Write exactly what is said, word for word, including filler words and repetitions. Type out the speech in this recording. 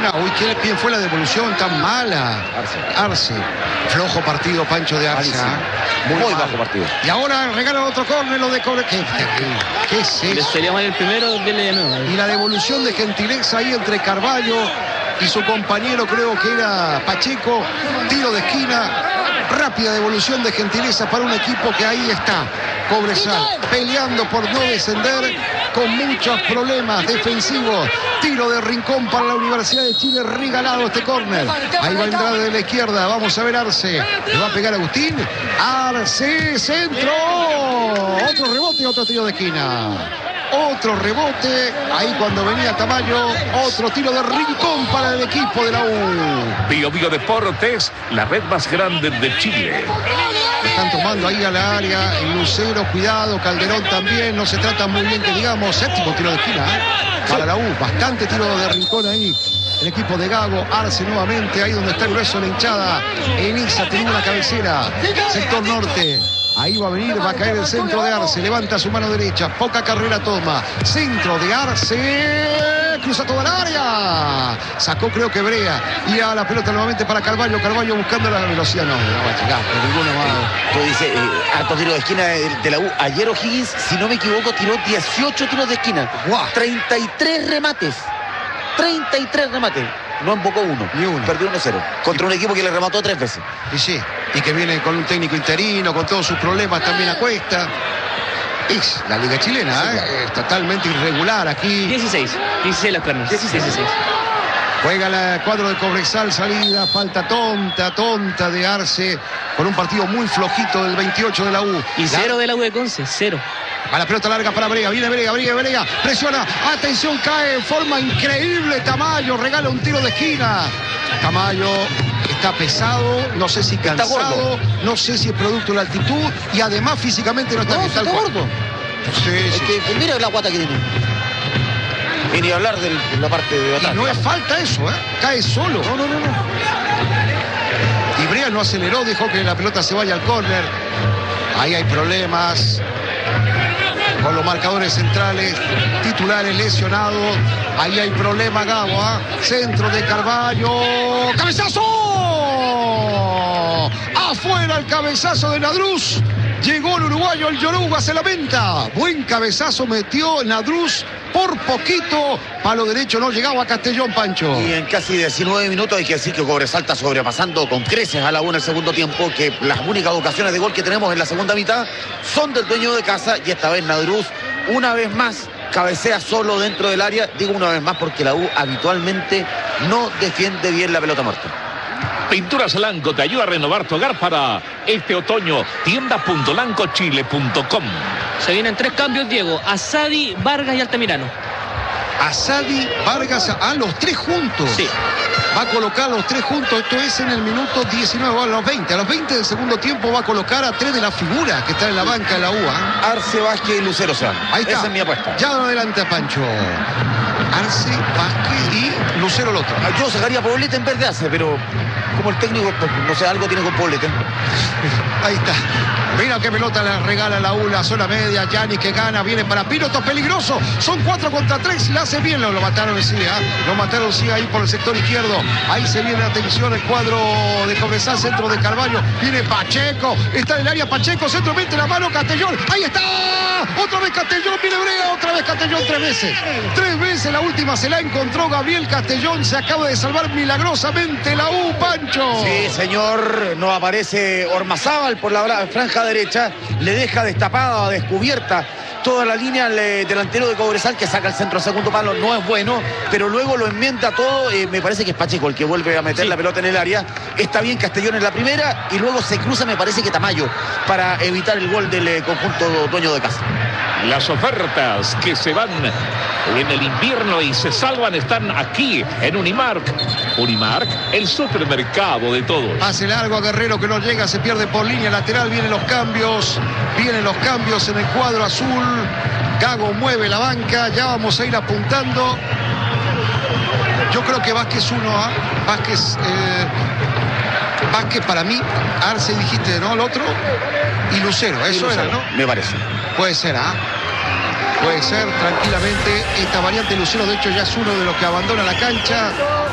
esquina. Uy, ¿quién, quién fue la devolución tan mala? Arce. Arce. Flojo partido, Pancho de Arce. ¿eh? Muy, Muy bajo partido. Y ahora regala otro córner, lo de Cobre. ¿Qué, qué es eso? Le sería mal el primero, dele de nuevo. Y la devolución de gentileza ahí entre Carvalho y su compañero, creo que era Pacheco. Tiro de esquina. Rápida devolución de gentileza para un equipo que ahí está. Cobresal peleando por no descender, con muchos problemas defensivos. Tiro de rincón para la Universidad de Chile, regalado este córner. Ahí va a entrar de la izquierda, vamos a ver Arce. ¿Le va a pegar Agustín? Arce, centro. Otro rebote, otro tiro de esquina. Otro rebote, ahí cuando venía Tamayo, otro tiro de rincón para el equipo de la U. Bio Bio Deportes, la red más grande de Chile. Están tomando ahí a la área, el Lucero, cuidado, Calderón también, no se trata muy bien que digamos, séptimo tiro de esquina, ¿eh? Para la U, bastante tiro de rincón ahí. El equipo de Gago, Arce nuevamente, ahí donde está el grueso de la hinchada. Eniza tiene una cabecera, sector norte. Ahí va a venir, va a caer el centro de Arce. Levanta su mano derecha. Poca carrera toma. Centro de Arce. Cruza toda la área. Sacó creo que Brea. Y a la pelota nuevamente para Carvalho. Carvalho buscando la velocidad. No, no va a llegar. De ninguna manera. Tú dices, eh, alto tiro de esquina de, de la U. Ayer O'Higgins, si no me equivoco, tiró dieciocho tiros de esquina. Wow. treinta y tres remates. treinta y tres remates. No embocó uno. Ni uno. Perdió uno cero. Contra un equipo que le remató tres veces. Y sí. Y que viene con un técnico interino, con todos sus problemas también a cuesta. Es la liga chilena, ¿eh? Es totalmente irregular aquí. dieciséis. dieciséis las piernas. dieciséis. Juega el cuadro de Cobresal, salida, falta tonta, tonta de Arce, con un partido muy flojito del veintiocho de la U. Y la... cero de la U de Conce, cero. A la pelota larga para Brega, viene Brega, Brega, Brega, presiona, atención, cae en forma increíble Tamayo, regala un tiro de esquina. Tamayo está pesado, no sé si cansado, no sé si es producto de la altitud y además físicamente no está, No, está está gordo. Sí, Es sí. que, mira la guata que tiene. Y ni hablar de la parte de atrás. Y no es falta eso, ¿eh? Cae solo. No, no, no, no. Y Brea no aceleró, dejó que la pelota se vaya al córner. Ahí hay problemas con los marcadores centrales, titulares lesionados. Ahí hay problema, Gabo, ¿eh? Centro de Carvalho. ¡Cabezazo! Afuera el cabezazo de Nadruz. Llegó el uruguayo, el Yoruba se lamenta. Buen cabezazo metió Nadruz por poquito. Palo derecho no llegaba a Castellón, Pancho. Y en casi diecinueve minutos hay que decir que Cobresal está sobrepasando con creces a la U en el segundo tiempo, que las únicas ocasiones de gol que tenemos en la segunda mitad son del dueño de casa y esta vez Nadruz una vez más cabecea solo dentro del área. Digo una vez más porque la U habitualmente no defiende bien la pelota muerta. Pinturas Lanco te ayuda a renovar tu hogar para este otoño. tienda punto lanco chile punto com. Se vienen tres cambios, Diego. Asadi, Vargas y Altamirano. Asadi, Vargas, a los tres juntos. Sí. Va a colocar a los tres juntos, esto es en el minuto diecinueve, a los veinte. A los veinte del segundo tiempo va a colocar a tres de las figuras que están en la banca de la U. ¿eh? Arce, Vázquez y Lucero se van. Ahí está. Esa es mi apuesta. Ya adelante a Pancho. Arce, Vázquez y Lucero el otro. Yo sacaría a Poblete en vez de Arce, pero como el técnico, pues, no sé, algo tiene con Poblete. Ahí está. Mira qué pelota le regala la U, la zona media. Yanis que gana, viene para Piloto, peligroso. Son cuatro contra tres, la hace bien. Lo, lo mataron sí, ¿eh? Lo mataron sí ahí por el sector izquierdo. Ahí se viene, atención, el cuadro de Cobresal, centro de Carvalho. Viene Pacheco, está en el área Pacheco, centro, mete la mano Castellón. Ahí está. Otra vez Castellón, viene Brea, otra vez Castellón, tres veces. Tres veces, la última se la encontró Gabriel Castellón. Se acaba de salvar milagrosamente la U, Pancho. Sí, señor, no aparece Ormazábal por la franja derecha, le deja destapada, descubierta toda la línea al eh, delantero de Cobresal, que saca el centro al segundo palo, no es bueno, pero luego lo enmienda todo. Eh, me parece que es Pacheco el que vuelve a meter sí. la pelota en el área. Está bien Castellón en la primera y luego se cruza, me parece que Tamayo, para evitar el gol del eh, conjunto dueño de casa. Las ofertas que se van en el invierno y se salvan están aquí en Unimark. Unimark, el supermercado de todos. Hace largo a Guerrero que no llega, se pierde por línea lateral, vienen los cambios, vienen los cambios en el cuadro azul. Gago mueve la banca, ya vamos a ir apuntando. Yo creo que Vázquez uno a Vázquez, eh, Vázquez para mí, Arce dijiste, ¿no? El otro, y Lucero, eso y Lucero, era, ¿no? Me parece. Puede ser, ¿ah? ¿eh? Puede ser tranquilamente esta variante. Lucero, de hecho, ya es uno de los que abandona la cancha.